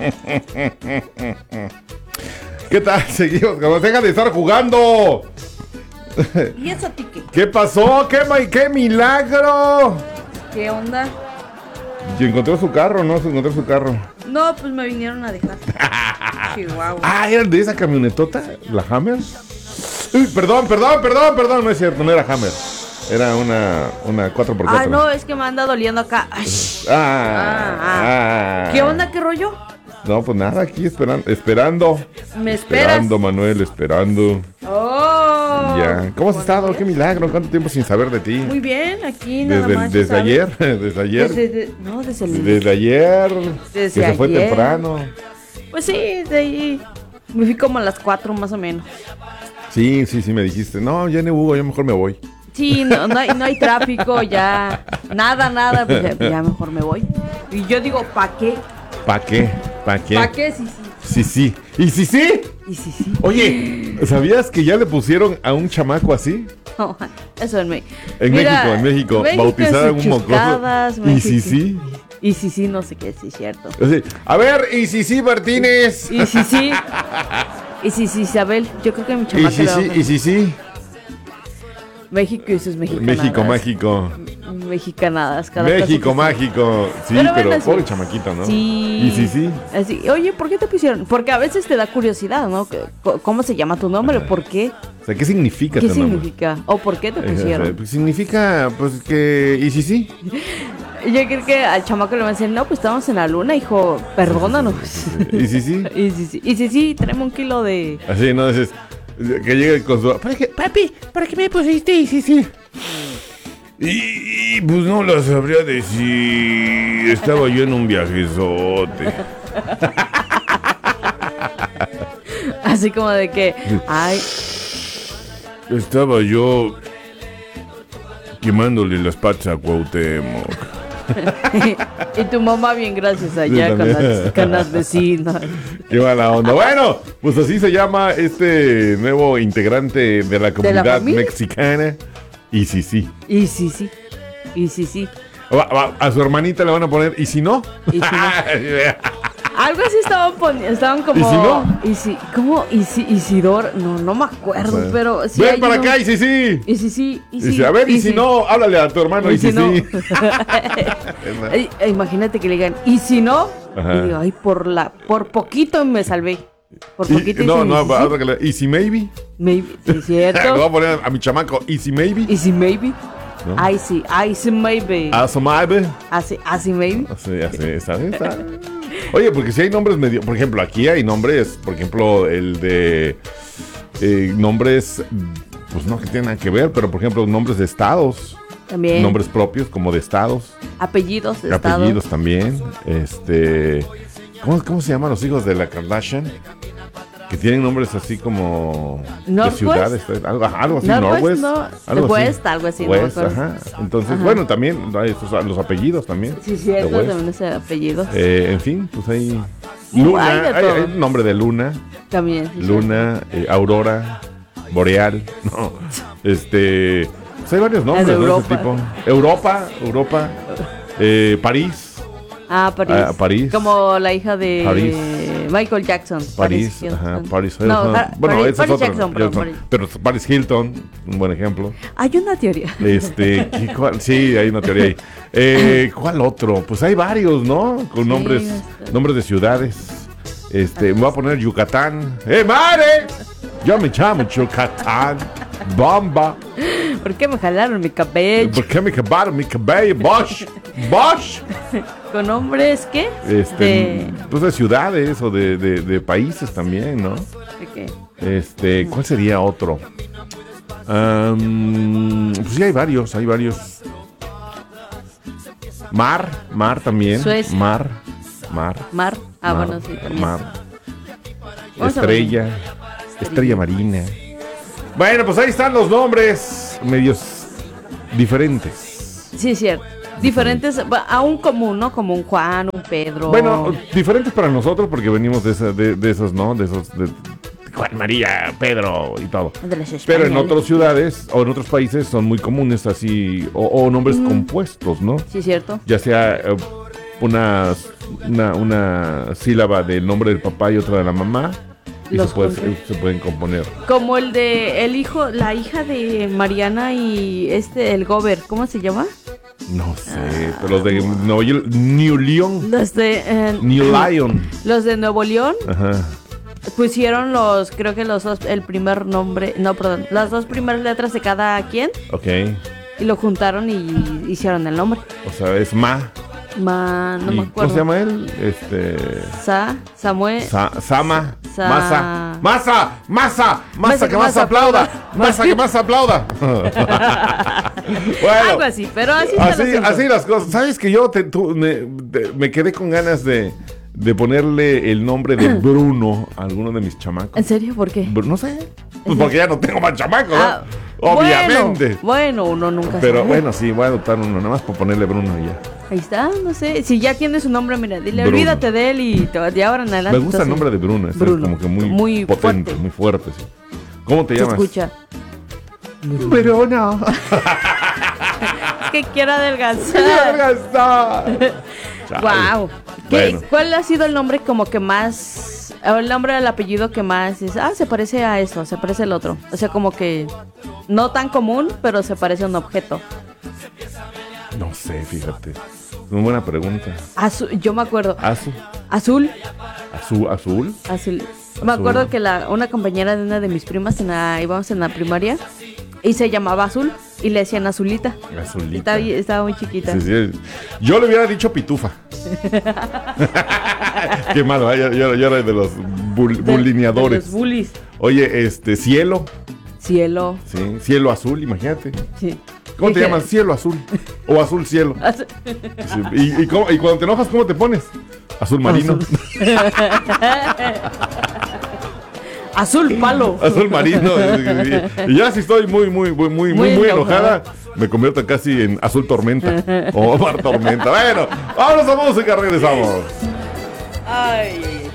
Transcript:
¿Qué tal? Seguimos, cabrón. Deja de estar jugando. ¿Y eso a ti qué? ¿Qué pasó? ¿Qué milagro? ¿Qué onda? Y encontró su carro, ¿no? Se encontró su carro. No, pues me vinieron a dejar. Chihuahua. Ah, ¿era de esa camionetota? ¿La Hammer? Uy, perdón. No es cierto, no era Hammer. Era una 4x4. Ah, no, es que me anda doliendo acá. Ay. ¿Qué onda? ¿Qué rollo? No, pues nada, aquí esperando. ¿Me esperas? Esperando, Manuel, esperando. Oh. Ya. ¿Cómo has estado? Qué milagro. ¿Cuánto tiempo sin saber de ti? Muy bien, aquí nada más. Desde ayer. Desde ayer. Desde ayer. Que se fue temprano. Pues sí, de ahí. Me fui como a las 4 más o menos. Sí, me dijiste. No, ya no hubo, yo mejor me voy. Sí, no hay tráfico, ya. Nada, pues ya mejor me voy. Y yo digo, ¿pa' qué? ¿Pa' qué? Sí. ¿Y sí? Oye, ¿sabías que ya le pusieron a un chamaco así? No, eso en México. En México, bautizar a un mocoso. ¿Y sí? Y sí, no sé qué, sí es cierto. A ver, ¿y sí, Martínez? Y sí, Isabel, yo creo que mi chamaco. ¿Y sí? México y sus mexicanas. México mágico. Mexicanadas. México mágico. Sí, pero bueno, pobre chamaquito, ¿no? Sí. Y sí. Así, oye, ¿por qué te pusieron? Porque a veces te da curiosidad, ¿no? ¿Cómo se llama tu nombre? Ajá. ¿Por qué? O sea, ¿qué significa ¿Qué tu nombre? significa? ¿O por qué te pusieron? Pues significa, pues, que... ¿Y sí? Yo creo que al chamaco le van a decir, no, pues estamos en la luna, hijo, perdónanos. ¿Y sí? Y sí, tenemos 1 kilo de... Así, ¿no? Dices, que llegue con su... Papi, ¿para qué me pusiste? Y sí. Y pues no lo sabría decir. Estaba yo en un viajezote. Así como de que, ay... Estaba yo quemándole las patas a Cuauhtémoc. Y tu mamá bien gracias allá con las vecinas. Qué mala onda. Bueno, pues así se llama este nuevo integrante de la comunidad mexicana. Y sí. A su hermanita le van a poner, ¿y si no? ¿Y si no? Algo así estaban como... ¿Y si no? ¿Cómo? Isidor, no me acuerdo, o sea, pero... Sí, ven para acá, y sí. A ver, y si no, háblale a tu hermano, y si no. Imagínate que le digan, ¿y si no? Ajá. Y digo, ay, por poquito me salvé. Por poquito. ¿Y si maybe? Maybe, sí, es cierto. Le voy a poner a mi chamaco, ¿y si maybe? ¿Y si maybe? ¿No? I see maybe. Así maybe. Así maybe. Así, ¿sabes? Oye, porque si hay nombres medio... Por ejemplo, aquí hay nombres, por ejemplo, el de... nombres, pues no que tienen nada que ver, pero por ejemplo, nombres de estados. También. Nombres propios, como de estados. Apellidos de estados. Apellidos también. ¿Cómo se llaman los hijos de la Kardashian? Que tienen nombres así como de ciudades, algo así, Northwest. Algo así. West, ajá. Entonces, bueno, también los apellidos también. Sí, cierto, también los apellidos. En fin, pues hay Luna, hay nombre de Luna. También. Sí, Luna, Aurora, Boreal, no. Pues hay varios nombres de ese tipo. Europa, París. París. Como la hija de París. Michael Jackson. Paris Hilton. No, bueno, ese es otro. Jackson, pero Paris Hilton, un buen ejemplo. Hay una teoría. Sí, hay una teoría ahí. ¿Cuál otro? Pues hay varios, ¿no? Con nombres de ciudades. Me voy a poner Yucatán. ¡Madre! Yo me llamo Yucatán. Bomba. ¿Por qué me jalaron mi cabello? Bosch. ¿Con nombres qué? Pues de ciudades o de países también, ¿no? ¿De qué? ¿Cuál sería otro? Pues sí, hay varios. Mar también. Suecia. Mar. Bueno, sí, también. Mar. Estrella marina. Bueno, pues ahí están los nombres medios diferentes. Sí, es cierto. Diferentes a un común, ¿no? Como un Juan, un Pedro. Bueno, diferentes para nosotros porque venimos de esos, ¿no? De Juan, María, Pedro y todo. Pero en otras ciudades o en otros países son muy comunes así, o nombres compuestos, ¿no? Sí, es cierto. Ya sea una sílaba del nombre del papá y otra de la mamá. Y Los se pueden componer. Como la hija de Mariana y el Gober, ¿cómo se llama? No sé, pero los de New León. New Lion. Los de Nuevo León. Ajá. Pusieron creo que el primer nombre, no, perdón, las dos primeras letras de cada quien. Ok. Y lo juntaron y hicieron el nombre. O sea, es Ma. No me acuerdo. ¿Cómo se llama él? Samuel. Sama. Sa- Masa que más aplauda. Masa que más aplauda. Bueno, algo así, pero así las cosas. ¿Sabes que yo me quedé con ganas de ponerle el nombre de Bruno a alguno de mis chamacos? ¿En serio? ¿Por qué? No sé. Pues porque ya no tengo más chamacos, ¿no? Obviamente. Bueno, uno nunca Pero sabe. bueno, sí, voy a adoptar uno, nada más por ponerle Bruno y ya. Ahí está, no sé. Si ya tiene su nombre, mira, dile, Bruno. Olvídate de él y de ahora en adelante. Me gusta el nombre de Bruno, es como que muy potente, fuerte. muy fuerte. Sí. ¿Cómo te llamas? Se escucha. Bruno. Es que quiero adelgazar. Wow. Bueno. ¿Cuál ha sido el nombre como que más, o el nombre del apellido que más es, se parece a eso, se parece al otro? O sea, como que no tan común, pero se parece a un objeto. No sé, fíjate. Muy buena pregunta. Yo me acuerdo. Azul. Azul. Azul. Me acuerdo que una compañera de una de mis primas, íbamos en la primaria, y se llamaba Azul, y le decían Azulita. Azulita. Estaba muy chiquita. Sí. Yo le hubiera dicho Pitufa. Qué malo, yo era de los bulineadores. De los bullies. Oye, Cielo. Cielo. Sí, cielo azul, imagínate. Sí. ¿Cómo te llaman? Cielo azul. O azul cielo. Sí. ¿Y cuando te enojas, cómo te pones? Azul marino. Azul palo. Azul marino. Y ya si estoy muy enojada, me convierto casi en azul tormenta. O mar tormenta. Bueno, vámonos a música, regresamos. Ay.